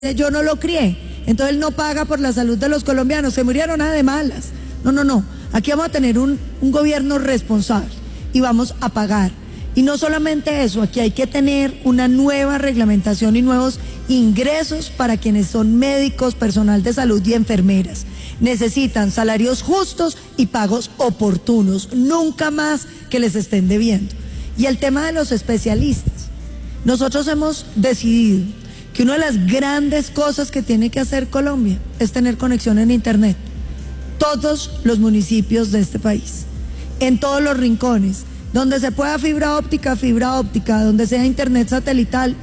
yo no lo crié, entonces él no paga por la salud de los colombianos, se murieron nada de malas. No, aquí vamos a tener un gobierno responsable y vamos a pagar. Y no solamente eso, aquí hay que tener una nueva reglamentación y nuevos ingresos para quienes son médicos, personal de salud y enfermeras. Necesitan salarios justos y pagos oportunos, nunca más que les estén debiendo. Y el tema de los especialistas, nosotros hemos decidido que una de las grandes cosas que tiene que hacer Colombia es tener conexión en internet. Todos los municipios de este país, en todos los rincones, donde se pueda fibra óptica, donde sea internet satelital.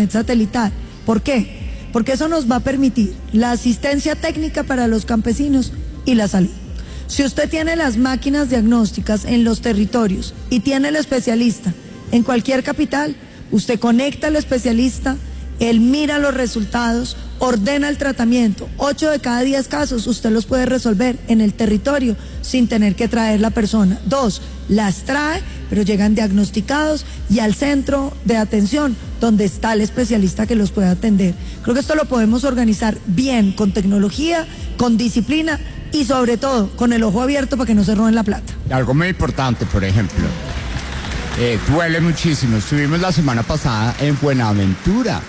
¿Por qué? Porque eso nos va a permitir la asistencia técnica para los campesinos y la salud. Si usted tiene las máquinas diagnósticas en los territorios y tiene el especialista en cualquier capital, usted conecta al especialista, él mira los resultados, ordena el tratamiento. 8 de cada 10 casos usted los puede resolver en el territorio sin tener que traer la persona. 2, las trae, pero llegan diagnosticados y al centro de atención donde está el especialista que los puede atender. Creo que esto lo podemos organizar bien, con tecnología, con disciplina y sobre todo con el ojo abierto para que no se roben la plata. Algo muy importante, por ejemplo, duele muchísimo. Estuvimos la semana pasada en Buenaventura.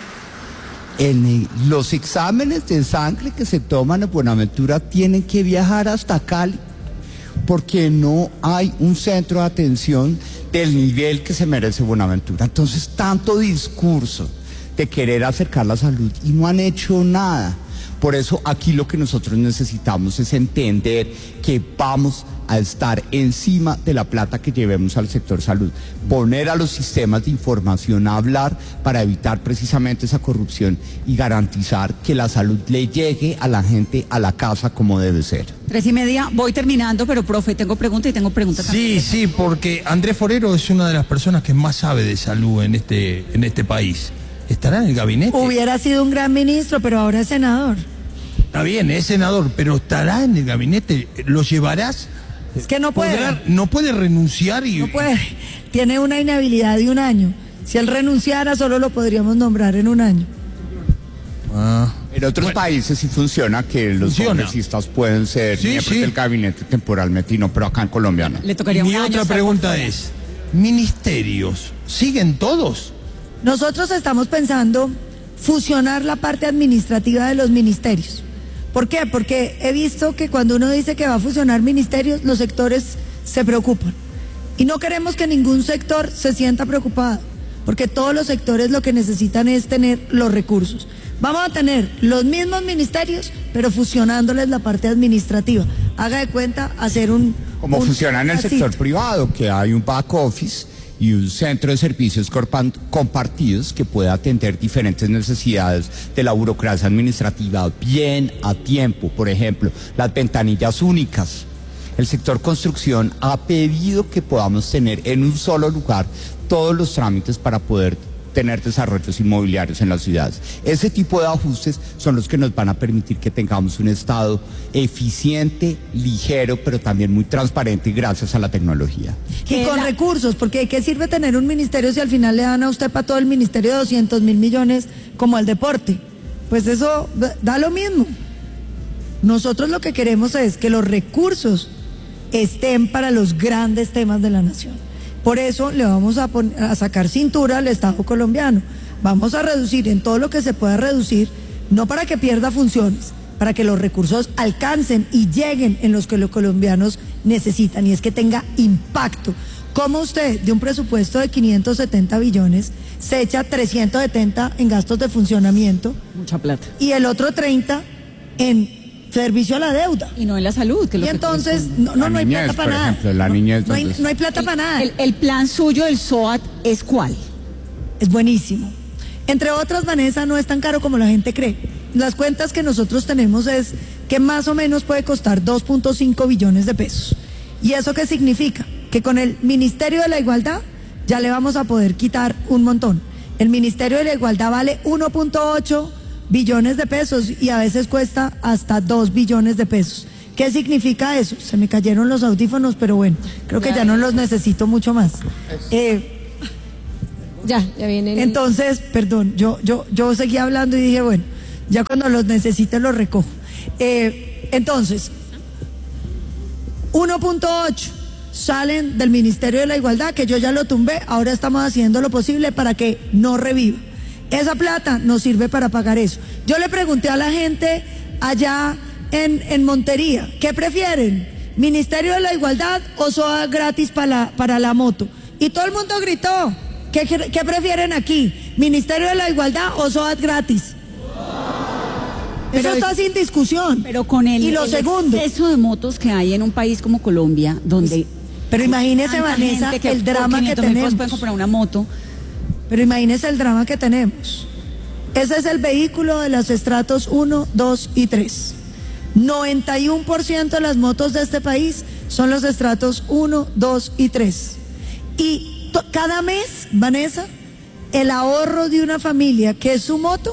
Los exámenes de sangre que se toman en Buenaventura tienen que viajar hasta Cali porque no hay un centro de atención del nivel que se merece Buenaventura. Entonces, tanto discurso de querer acercar la salud y no han hecho nada. Por eso aquí lo que nosotros necesitamos es entender que vamos a estar encima de la plata que llevemos al sector salud, poner a los sistemas de información a hablar para evitar precisamente esa corrupción y garantizar que la salud le llegue a la gente a la casa como debe ser. 3:30, voy terminando, pero profe, tengo preguntas también. Sí, porque Andrés Forero es una de las personas que más sabe de salud en este país. ¿Estará en el gabinete? Hubiera sido un gran ministro, pero ahora es senador. Está bien, es senador, pero ¿estará en el gabinete? ¿Lo llevarás? Es que no puede. No puede renunciar y... No puede. Tiene una inhabilidad de 1 año. Si él renunciara, solo lo podríamos nombrar en 1 año. En otros países sí funciona que los congresistas pueden ser miembros del gabinete temporalmente y no, pero acá en Colombia no. Le tocaría Mi otra pregunta es, ¿ministerios siguen todos? Nosotros estamos pensando fusionar la parte administrativa de los ministerios. ¿Por qué? Porque he visto que cuando uno dice que va a fusionar ministerios, los sectores se preocupan. Y no queremos que ningún sector se sienta preocupado, porque todos los sectores lo que necesitan es tener los recursos. Vamos a tener los mismos ministerios, pero fusionándoles la parte administrativa. Haga de cuenta hacer como funciona en el sector privado, que hay un back office y un centro de servicios compartidos que pueda atender diferentes necesidades de la burocracia administrativa bien a tiempo. Por ejemplo, las ventanillas únicas. El sector construcción ha pedido que podamos tener en un solo lugar todos los trámites para poder tener desarrollos inmobiliarios en las ciudades. Ese tipo de ajustes son los que nos van a permitir que tengamos un Estado eficiente, ligero, pero también muy transparente gracias a la tecnología. Y con recursos, porque ¿de qué sirve tener un ministerio si al final le dan a usted para todo el ministerio 200.000 millones como al deporte? Pues eso da lo mismo. Nosotros lo que queremos es que los recursos estén para los grandes temas de la nación. Por eso le vamos a sacar cintura al Estado colombiano. Vamos a reducir en todo lo que se pueda reducir, no para que pierda funciones, para que los recursos alcancen y lleguen en los que los colombianos necesitan, y es que tenga impacto. ¿Cómo usted, de un presupuesto de 570 billones, se echa 370 en gastos de funcionamiento? Mucha plata. Y el otro 30 en servicio a la deuda. Y no en la salud. Que es lo y que entonces no hay plata para nada. Ejemplo, la niñez, no hay plata para nada. El plan suyo del SOAT es ¿cuál? Es buenísimo. Entre otras, Vanessa, no es tan caro como la gente cree. Las cuentas que nosotros tenemos es que más o menos puede costar 2.5 billones de pesos. ¿Y eso qué significa? Que con el Ministerio de la Igualdad ya le vamos a poder quitar un montón. El Ministerio de la Igualdad vale 1.8 billones de pesos y a veces cuesta hasta 2 billones de pesos. ¿Qué significa eso? Se me cayeron los audífonos, pero bueno, creo que ya no los necesito mucho más. Ya viene. Entonces, perdón, yo seguí hablando y dije, bueno, Ya cuando los necesite los recojo. Entonces, 1.8 salen del Ministerio de la Igualdad, que yo ya lo tumbé, ahora estamos haciendo lo posible para que no reviva. Esa plata nos sirve para pagar eso. Yo le pregunté a la gente allá en Montería, ¿qué prefieren? ¿Ministerio de la Igualdad o SOA gratis para la moto? Y todo el mundo gritó, ¿qué prefieren aquí? ¿Ministerio de la Igualdad o SOA gratis? Eso está sin discusión. Pero con el exceso de motos que hay en un país como Colombia, donde... Pero imagínese, Vanessa, el drama que tenemos. Pueden comprar una moto. Pero imagínese el drama que tenemos. Ese es el vehículo de los estratos 1, 2 y 3. 91% de las motos de este país son los estratos 1, 2 y 3. Y cada mes, Vanessa, el ahorro de una familia que es su moto,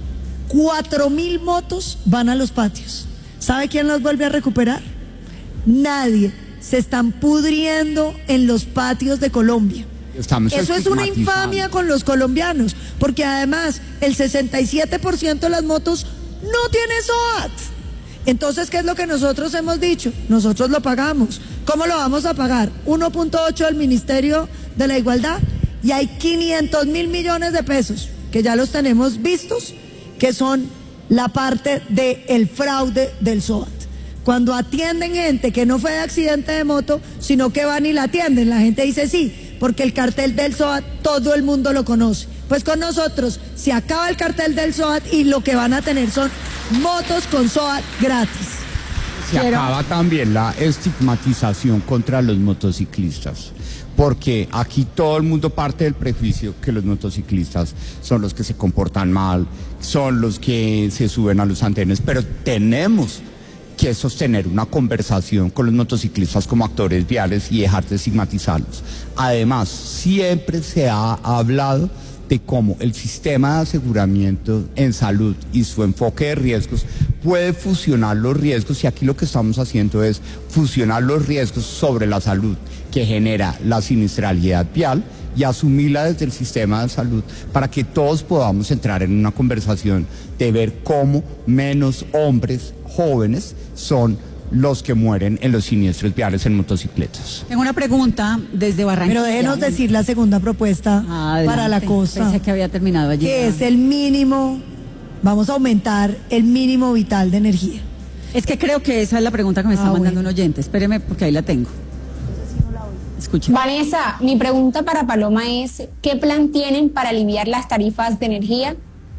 4.000 motos van a los patios. ¿Sabe quién los vuelve a recuperar? Nadie. Se están pudriendo en los patios de Colombia. Eso es una infamia con los colombianos, porque además el 67% de las motos no tiene SOAT. Entonces, ¿qué es lo que nosotros hemos dicho? Nosotros lo pagamos. ¿Cómo lo vamos a pagar? 1.8 del Ministerio de la Igualdad, y hay 500.000 millones de pesos que ya los tenemos vistos, que son la parte del fraude del SOAT. Cuando atienden gente que no fue de accidente de moto, sino que van y la atienden, la gente dice sí, porque el cartel del SOAT todo el mundo lo conoce. Pues con nosotros se acaba el cartel del SOAT y lo que van a tener son motos con SOAT gratis. Se acaba también la estigmatización contra los motociclistas, porque aquí todo el mundo parte del prejuicio que los motociclistas son los que se comportan mal, son los que se suben a los andenes, pero tenemos que sostener una conversación con los motociclistas como actores viales y dejar de estigmatizarlos. Además, siempre se ha hablado de cómo el sistema de aseguramiento en salud y su enfoque de riesgos puede fusionar los riesgos, y aquí lo que estamos haciendo es fusionar los riesgos sobre la salud que genera la siniestralidad vial y asumirla desde el sistema de salud para que todos podamos entrar en una conversación de ver cómo menos hombres jóvenes son los que mueren en los siniestros viales en motocicletas. Tengo una pregunta desde Barranquilla. Pero déjenos decir la segunda propuesta para la costa. Pensé que había terminado allí. Que es el mínimo, vamos a aumentar el mínimo vital de energía. Es que creo que esa es la pregunta que me está mandando un oyente. Espéreme porque ahí la tengo. Escuche. Vanessa, mi pregunta para Paloma es, ¿qué plan tienen para aliviar las tarifas de energía?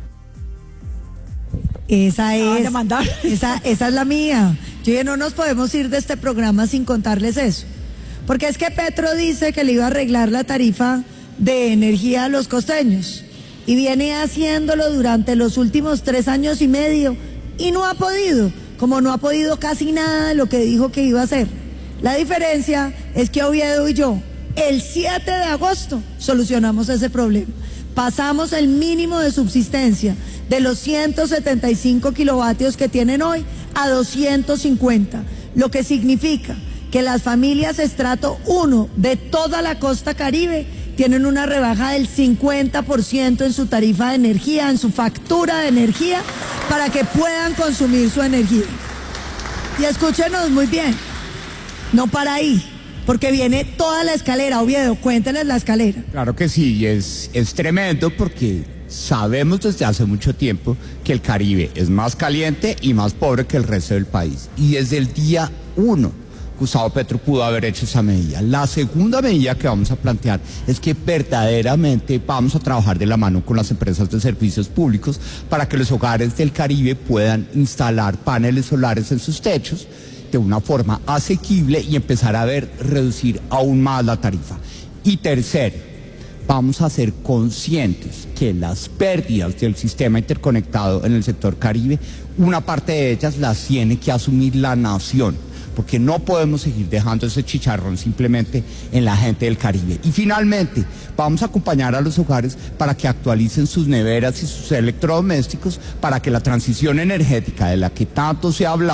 Esa es la mía. Yo dije, no nos podemos ir de este programa sin contarles eso. Porque es que Petro dice que le iba a arreglar la tarifa de energía a los costeños. Y viene haciéndolo durante los últimos 3 años y medio. Y no ha podido, como no ha podido casi nada de lo que dijo que iba a hacer. La diferencia es que Oviedo y yo, el 7 de agosto, solucionamos ese problema. Pasamos el mínimo de subsistencia de los 175 kilovatios que tienen hoy a 250, lo que significa que las familias estrato 1 de toda la costa Caribe tienen una rebaja del 50% en su tarifa de energía, en su factura de energía, para que puedan consumir su energía. Y escúchenos muy bien, no para ahí, porque viene toda la escalera. Oviedo, cuénteles la escalera. Claro que sí, es tremendo porque sabemos desde hace mucho tiempo que el Caribe es más caliente y más pobre que el resto del país. Y desde el día 1, Gustavo Petro pudo haber hecho esa medida. La segunda medida que vamos a plantear es que verdaderamente vamos a trabajar de la mano con las empresas de servicios públicos para que los hogares del Caribe puedan instalar paneles solares en sus techos de una forma asequible y empezar a reducir aún más la tarifa. Y tercero, vamos a ser conscientes que las pérdidas del sistema interconectado en el sector Caribe, una parte de ellas las tiene que asumir la nación, porque no podemos seguir dejando ese chicharrón simplemente en la gente del Caribe. Y finalmente, vamos a acompañar a los hogares para que actualicen sus neveras y sus electrodomésticos para que la transición energética de la que tanto se ha hablado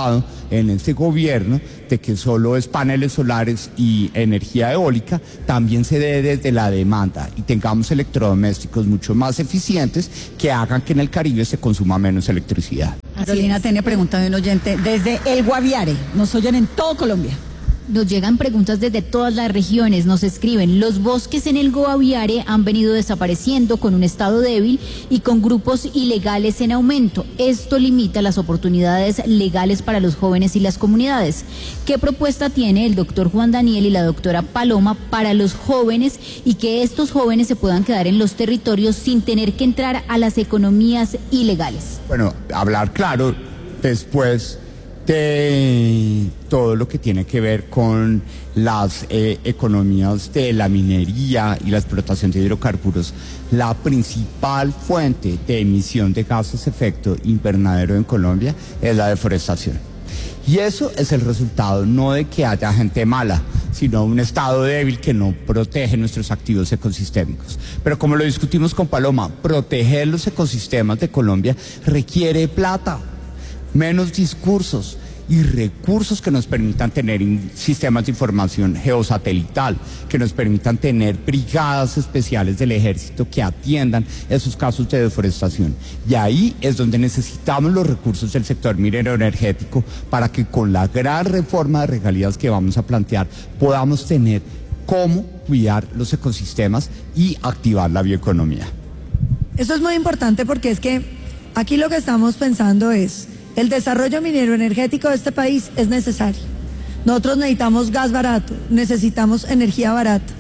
en este gobierno de que solo es paneles solares y energía eólica, también se dé desde la demanda y tengamos electrodomésticos mucho más eficientes que hagan que en el Caribe se consuma menos electricidad. Carolina tiene pregunta de un oyente desde El Guaviare. Nos oyen en todo Colombia. Nos llegan preguntas desde todas las regiones, nos escriben, los bosques en el Guaviare han venido desapareciendo con un estado débil y con grupos ilegales en aumento. Esto limita las oportunidades legales para los jóvenes y las comunidades. ¿Qué propuesta tiene el doctor Juan Daniel y la doctora Paloma para los jóvenes y que estos jóvenes se puedan quedar en los territorios sin tener que entrar a las economías ilegales? Bueno, hablar claro después de todo lo que tiene que ver con las economías de la minería y la explotación de hidrocarburos, la principal fuente de emisión de gases de efecto invernadero en Colombia es la deforestación. Y eso es el resultado no de que haya gente mala, sino un estado débil que no protege nuestros activos ecosistémicos. Pero como lo discutimos con Paloma, proteger los ecosistemas de Colombia requiere plata, menos discursos y recursos que nos permitan tener sistemas de información geosatelital, que nos permitan tener brigadas especiales del ejército que atiendan esos casos de deforestación. Y ahí es donde necesitamos los recursos del sector minero energético para que con la gran reforma de regalías que vamos a plantear podamos tener cómo cuidar los ecosistemas y activar la bioeconomía. Eso es muy importante porque es que aquí lo que estamos pensando es el desarrollo minero energético de este país es necesario. Nosotros necesitamos gas barato, necesitamos energía barata.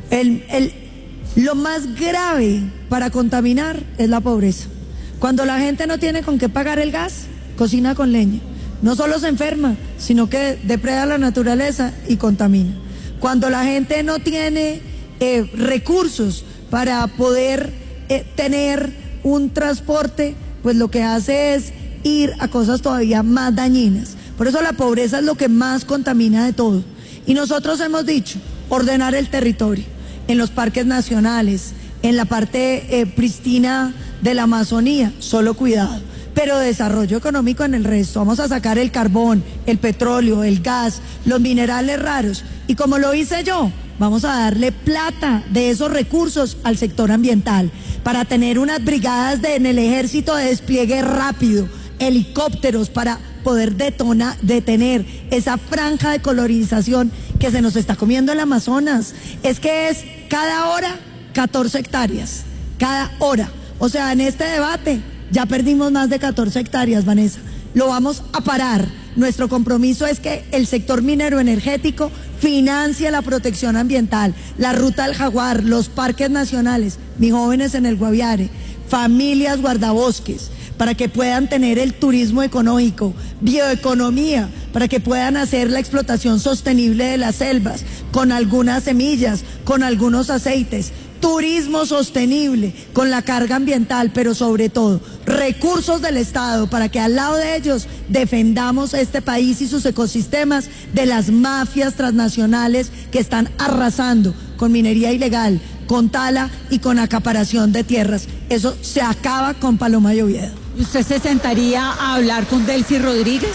Lo más grave para contaminar es la pobreza. Cuando la gente no tiene con qué pagar el gas, cocina con leña. No solo se enferma, sino que depreda la naturaleza y contamina. Cuando la gente no tiene recursos para poder tener un transporte, pues lo que hace es ir a cosas todavía más dañinas. Por eso la pobreza es lo que más contamina de todo. Y nosotros hemos dicho, ordenar el territorio, en los parques nacionales, en la parte pristina de la Amazonía, solo cuidado. Pero desarrollo económico en el resto. Vamos a sacar el carbón, el petróleo, el gas, los minerales raros. Y como lo hice yo, vamos a darle plata de esos recursos al sector ambiental para tener unas brigadas en el ejército de despliegue rápido, helicópteros para poder detener esa franja de colonización que se nos está comiendo el Amazonas. Es que es cada hora 14 hectáreas, cada hora. O sea, en este debate ya perdimos más de 14 hectáreas, Vanessa. Lo vamos a parar. Nuestro compromiso es que el sector minero energético financie la protección ambiental, la Ruta del Jaguar, los parques nacionales, mis jóvenes en el Guaviare, familias guardabosques, para que puedan tener el turismo económico, bioeconomía, para que puedan hacer la explotación sostenible de las selvas, con algunas semillas, con algunos aceites, turismo sostenible, con la carga ambiental, pero sobre todo, recursos del Estado, para que al lado de ellos defendamos este país y sus ecosistemas de las mafias transnacionales que están arrasando con minería ilegal, con tala y con acaparación de tierras. Eso se acaba con Paloma y Oviedo. ¿Usted se sentaría a hablar con Delcy Rodríguez?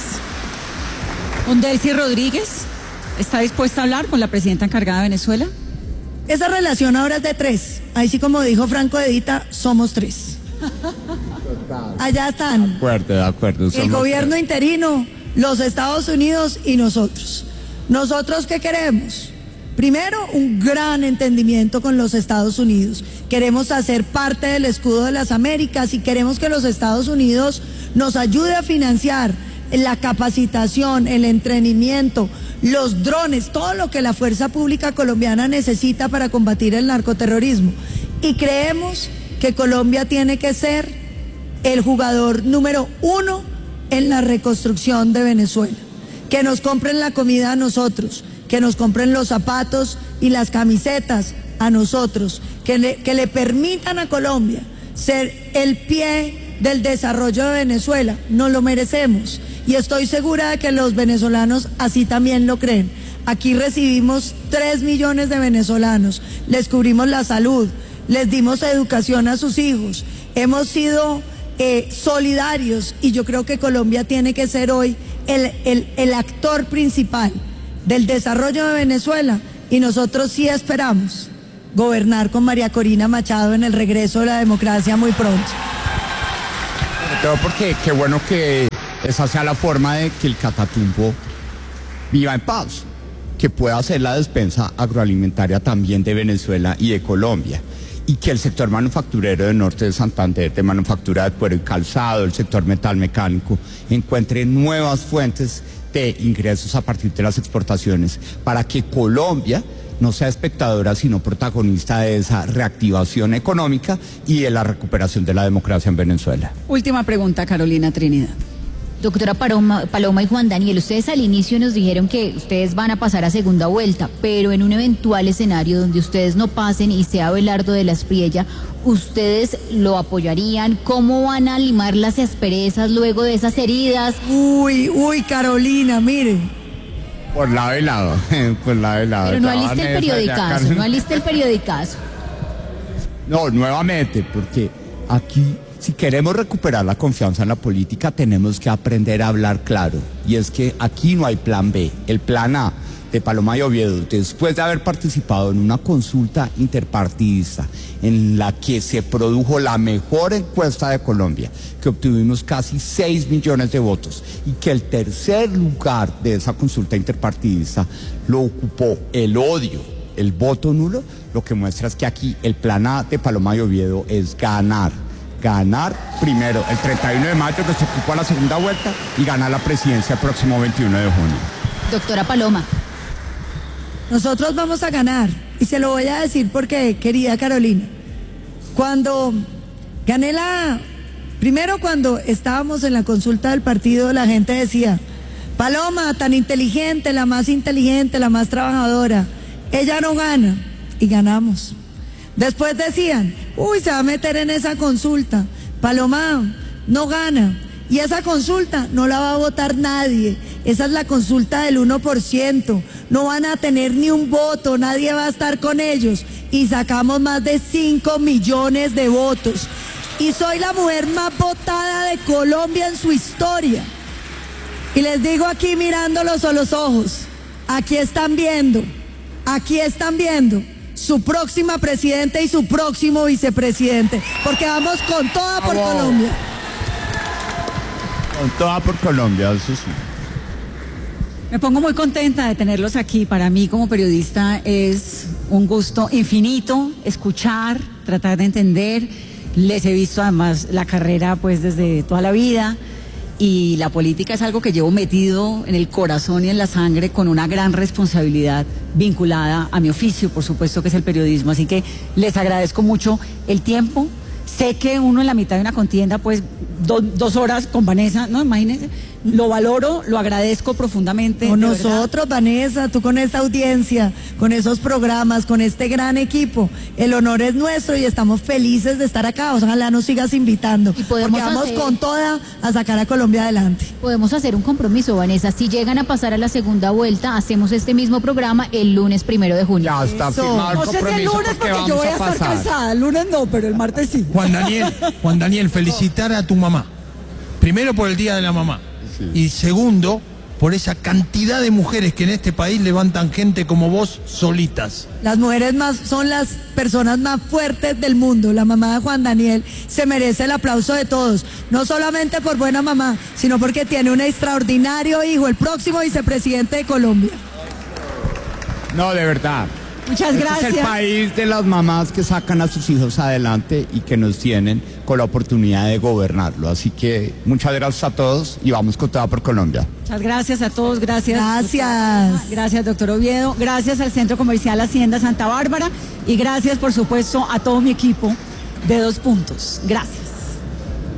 ¿Con Delcy Rodríguez? ¿Está dispuesta a hablar con la presidenta encargada de Venezuela? Esa relación ahora es de 3. Ahí sí, como dijo Franco de Vita, somos 3. Allá están. De acuerdo. El gobierno interino, los Estados Unidos y nosotros. ¿Nosotros qué queremos? Primero, un gran entendimiento con los Estados Unidos. Queremos hacer parte del escudo de las Américas y queremos que los Estados Unidos nos ayude a financiar la capacitación, el entrenamiento, los drones, todo lo que la fuerza pública colombiana necesita para combatir el narcoterrorismo. Y creemos que Colombia tiene que ser el jugador número 1 en la reconstrucción de Venezuela. Que nos compren la comida a nosotros, que nos compren los zapatos y las camisetas a nosotros, que le permitan a Colombia ser el pie del desarrollo de Venezuela. Nos lo merecemos y estoy segura de que los venezolanos así también lo creen. Aquí recibimos 3 millones de venezolanos, les cubrimos la salud, les dimos educación a sus hijos, hemos sido solidarios y yo creo que Colombia tiene que ser hoy el actor principal del desarrollo de Venezuela, y nosotros sí esperamos gobernar con María Corina Machado en el regreso de la democracia muy pronto. Sobre todo porque qué bueno que esa sea la forma de que el Catatumbo viva en paz, que pueda ser la despensa agroalimentaria también de Venezuela y de Colombia, y que el sector manufacturero del norte de Santander, de manufactura de cuero y calzado, el sector metal mecánico, encuentre nuevas fuentes de ingresos a partir de las exportaciones, para que Colombia no sea espectadora, sino protagonista de esa reactivación económica y de la recuperación de la democracia en Venezuela. Última pregunta, Carolina Trinidad. Doctora Paloma y Juan Daniel, ustedes al inicio nos dijeron que ustedes van a pasar a segunda vuelta, pero en un eventual escenario donde ustedes no pasen y sea Abelardo de la Espriella, ¿ustedes lo apoyarían? ¿Cómo van a limar las asperezas luego de esas heridas? Uy, Carolina, mire. Por lado y lado, por lado y lado. Pero no aliste el periodicazo, no aliste el periodicazo. No, nuevamente, porque aquí, si queremos recuperar la confianza en la política, tenemos que aprender a hablar claro. Y es que aquí no hay plan B. El plan A de Paloma y Oviedo, después de haber participado en una consulta interpartidista en la que se produjo la mejor encuesta de Colombia, que obtuvimos casi 6 millones de votos, y que el tercer lugar de esa consulta interpartidista lo ocupó el odio, el voto nulo, lo que muestra es que aquí el plan A de Paloma y Oviedo es ganar primero el 31 de mayo, que se ocupa la segunda vuelta, y ganar la presidencia el próximo 21 de junio. Doctora Paloma. Nosotros vamos a ganar, y se lo voy a decir porque, querida Carolina, cuando gané primero cuando estábamos en la consulta del partido, la gente decía, Paloma, tan inteligente, la más trabajadora, ella no gana, y ganamos. Después decían, se va a meter en esa consulta, Paloma no gana, y esa consulta no la va a votar nadie, esa es la consulta del 1%, no van a tener ni un voto, nadie va a estar con ellos, y sacamos más de 5 millones de votos, y soy la mujer más votada de Colombia en su historia, y les digo aquí mirándolos a los ojos, aquí están viendo su próxima presidenta y su próximo vicepresidente, porque vamos con toda por Colombia. Con toda por Colombia, eso sí. Me pongo muy contenta de tenerlos aquí. Para mí como periodista es un gusto infinito escuchar, tratar de entender. Les he visto además la carrera pues desde toda la vida, y la política es algo que llevo metido en el corazón y en la sangre con una gran responsabilidad vinculada a mi oficio, por supuesto, que es el periodismo. Así que les agradezco mucho el tiempo. Sé que uno en la mitad de una contienda, pues 2 horas con Vanessa, no, imagínense, lo valoro, lo agradezco profundamente. Con nosotros, Vanessa, tú con esta audiencia, con esos programas, con este gran equipo, el honor es nuestro y estamos felices de estar acá. Ojalá nos sigas invitando, y porque vamos con toda a sacar a Colombia adelante. Podemos hacer un compromiso, Vanessa, si llegan a pasar a la segunda vuelta, hacemos este mismo programa el lunes 1 de junio. Ya está firmado el No sé si el compromiso, lunes porque yo voy a estar cansada, el lunes no, pero el martes sí. Juan Daniel, felicitar a tu mamá. Primero por el Día de la Mamá. Sí. Y segundo, por esa cantidad de mujeres que en este país levantan gente como vos solitas. Las mujeres son las personas más fuertes del mundo. La mamá de Juan Daniel se merece el aplauso de todos, no solamente por buena mamá, sino porque tiene un extraordinario hijo, el próximo vicepresidente de Colombia. No, de verdad. Muchas gracias. Este es el país de las mamás que sacan a sus hijos adelante y que nos tienen con la oportunidad de gobernarlo. Así que muchas gracias a todos y vamos con toda por Colombia. Muchas gracias a todos, gracias. Gracias, doctor Oviedo. Gracias al Centro Comercial Hacienda Santa Bárbara y gracias, por supuesto, a todo mi equipo de 2 Puntos. Gracias.